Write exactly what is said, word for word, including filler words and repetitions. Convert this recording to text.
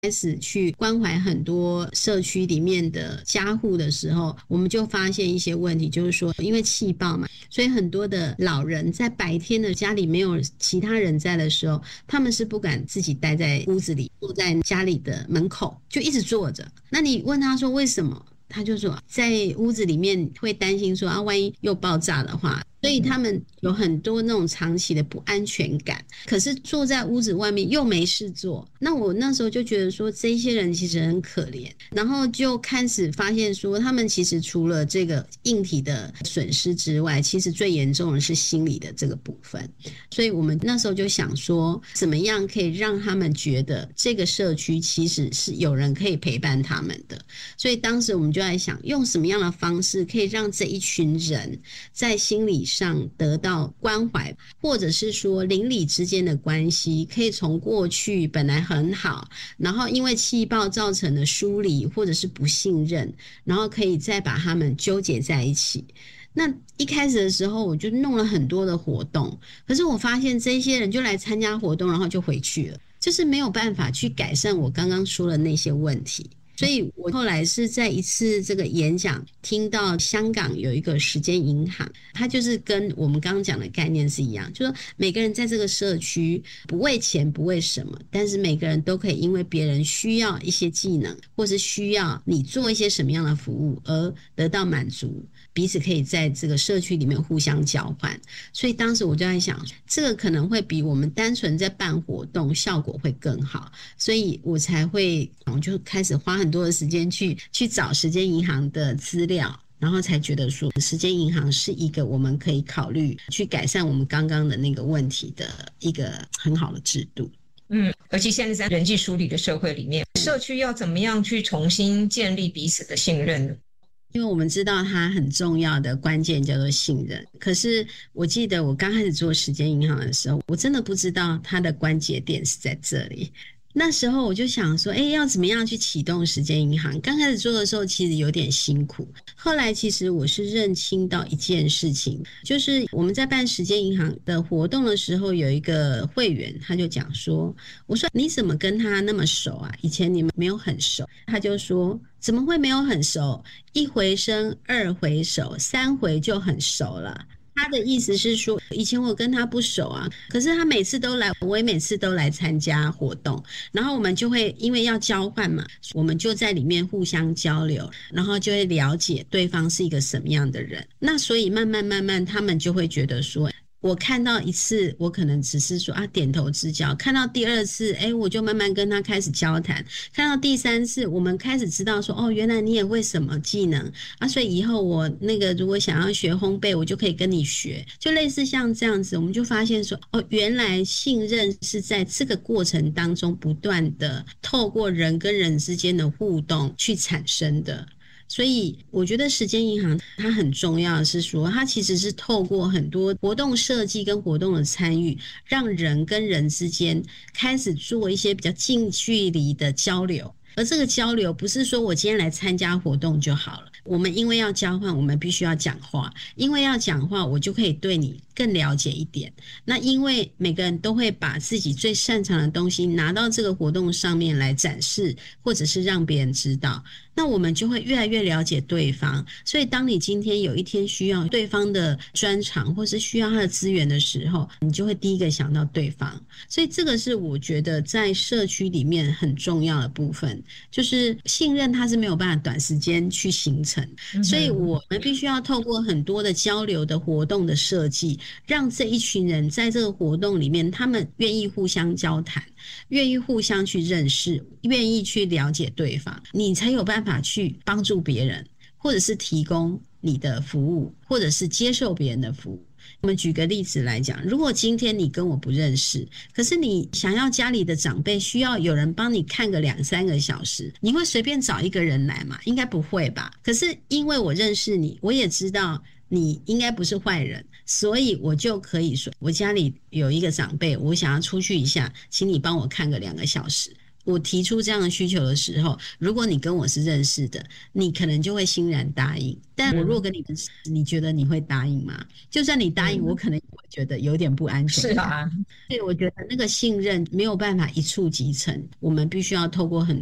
开始去关怀很多社区里面的家户的时候，我们就发现一些问题，就是说因为气爆嘛，所以很多的老人在白天的家里没有其他人在的时候，他们是不敢自己待在屋子里，坐在家里的门口就一直坐着。那你问他说为什么，他就说在屋子里面会担心说啊，万一又爆炸的话，所以他们有很多那种长期的不安全感，可是坐在屋子外面又没事做。那我那时候就觉得说这些人其实很可怜，然后就开始发现说他们其实除了这个硬体的损失之外，其实最严重的是心理的这个部分。所以我们那时候就想说怎么样可以让他们觉得这个社区其实是有人可以陪伴他们的。所以当时我们就在想用什么样的方式可以让这一群人在心理上得到关怀，或者是说邻里之间的关系可以从过去本来很好，然后因为气爆造成的疏离或者是不信任，然后可以再把他们纠结在一起。那一开始的时候我就弄了很多的活动，可是我发现这些人就来参加活动然后就回去了，就是没有办法去改善我刚刚说的那些问题。所以我后来是在一次这个演讲听到香港有一个时间银行，它就是跟我们刚刚讲的概念是一样，就是说每个人在这个社区不为钱不为什么，但是每个人都可以因为别人需要一些技能，或是需要你做一些什么样的服务而得到满足，彼此可以在这个社区里面互相交换。所以当时我就在想这个可能会比我们单纯在办活动效果会更好，所以我才会我就开始花很多的时间去去找时间银行的资料，然后才觉得说时间银行是一个我们可以考虑去改善我们刚刚的那个问题的一个很好的制度。 嗯，而且现在在人际疏离的社会里面，社区要怎么样去重新建立彼此的信任呢？ 因为我们知道它很重要的关键叫做信任，可是我记得我刚开始做时间银行的时候，我真的不知道它的关节点是在这里。那时候我就想说，诶，要怎么样去启动时间银行？刚开始做的时候其实有点辛苦，后来其实我是认清到一件事情，就是我们在办时间银行的活动的时候，有一个会员他就讲说，我说你怎么跟他那么熟啊？以前你们没有很熟。他就说怎么会没有很熟？一回生二回熟，三回就很熟了。他的意思是说以前我跟他不熟啊，可是他每次都来，我也每次都来参加活动，然后我们就会因为要交换嘛，我们就在里面互相交流，然后就会了解对方是一个什么样的人。那所以慢慢慢慢他们就会觉得说，我看到一次我可能只是说啊点头之交，看到第二次诶我就慢慢跟他开始交谈，看到第三次我们开始知道说哦原来你也会什么技能啊，所以以后我那个如果想要学烘焙我就可以跟你学，就类似像这样子，我们就发现说哦原来信任是在这个过程当中不断的透过人跟人之间的互动去产生的。所以我觉得时间银行它很重要的是说，它其实是透过很多活动设计跟活动的参与，让人跟人之间开始做一些比较近距离的交流。而这个交流不是说我今天来参加活动就好了，我们因为要交换我们必须要讲话，因为要讲话我就可以对你更了解一点，那因为每个人都会把自己最擅长的东西拿到这个活动上面来展示，或者是让别人知道，那我们就会越来越了解对方。所以当你今天有一天需要对方的专长或是需要他的资源的时候，你就会第一个想到对方。所以这个是我觉得在社区里面很重要的部分，就是信任它是没有办法短时间去形成，所以我们必须要透过很多的交流的活动的设计，让这一群人在这个活动里面他们愿意互相交谈，愿意互相去认识，愿意去了解对方，你才有办法去帮助别人，或者是提供你的服务，或者是接受别人的服务。我们举个例子来讲，如果今天你跟我不认识，可是你想要家里的长辈需要有人帮你看个两三个小时，你会随便找一个人来吗？应该不会吧。可是因为我认识你，我也知道你应该不是坏人，所以我就可以说我家里有一个长辈，我想要出去一下，请你帮我看个两个小时。 我提出这样的需求的时候，如果你跟我是认识的，你可能就会欣然答应。但我如果跟你们，你觉得你会答应吗？就算你答应，我可能也会觉得有点不安全感。 是啊， 所以我觉得那个信任没有办法一触即成，我们必须要透过很